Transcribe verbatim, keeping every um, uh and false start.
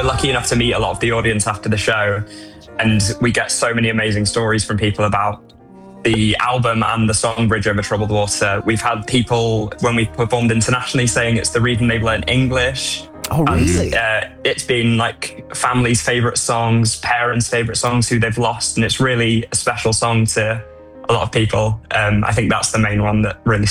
we're lucky enough to meet a lot of the audience after the show, and we get so many amazing stories from people about the album and the song Bridge Over Troubled Water. We've had people, when we've performed internationally, saying it's the reason they've learned English. Oh, really? And, uh, it's been like families' favourite songs, parents' favourite songs who they've lost, and it's really a special song to a lot of people. Um, I think that's the main one that really